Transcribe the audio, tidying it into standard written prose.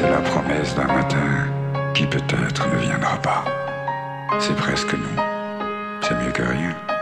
C'est la promesse d'un matin qui peut-être ne viendra pas. C'est presque nous. C'est mieux que rien.